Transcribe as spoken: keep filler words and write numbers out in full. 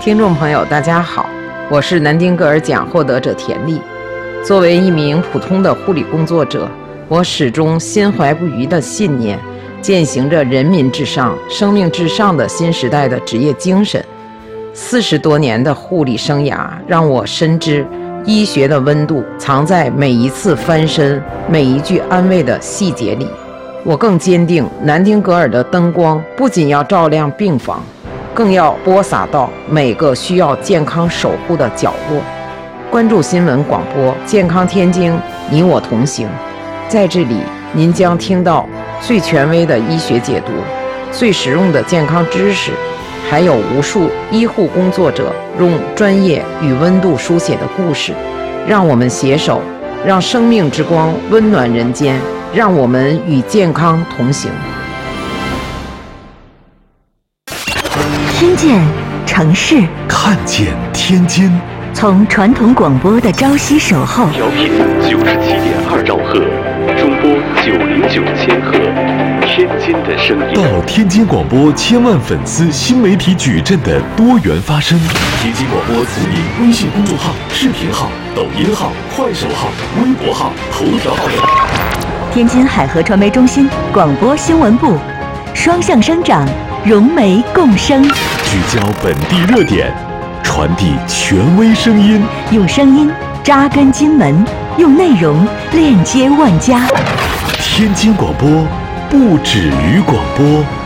听众朋友，大家好，我是南丁格尔奖获得者田丽。作为一名普通的护理工作者，我始终心怀不渝的信念，践行着人民至上、生命至上的新时代的职业精神。四十多年的护理生涯，让我深知医学的温度藏在每一次翻身、每一句安慰的细节里。我更坚定，南丁格尔的灯光不仅要照亮病房，更要播撒到每个需要健康守护的角落。关注新闻广播健康天津，你我同行。在这里，您将听到最权威的医学解读，最实用的健康知识，还有无数医护工作者用专业与温度书写的故事。让我们携手，让生命之光温暖人间，让我们与健康同行。 听见城市， 看见天津。 从传统广播的朝夕守候， 调频九十七点二兆赫，中波九零九千赫，天津的声音。 到天津广播千万粉丝新媒体矩阵的多元发声。天津广播从您微信公众号、视频号、抖音号、快手号、微博号、头条号等。 天津海河传媒中心广播新闻部，双向生长，融媒共生， 聚焦本地热点，传递权威声音， 用声音扎根津门，用内容链接万家。 天津广播不止于广播。